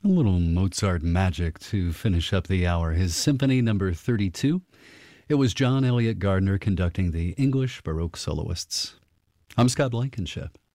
A little Mozart magic to finish up the hour. His Symphony Number 32. It was John Elliott Gardner conducting the English Baroque soloists. I'm Scott Blankenship.